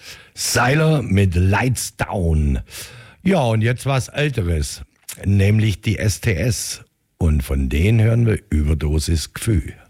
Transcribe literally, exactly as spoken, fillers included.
Seiler mit Lights Down. Ja, und jetzt was Älteres, nämlich die S T S. Und von denen hören wir Überdosis Gefühl.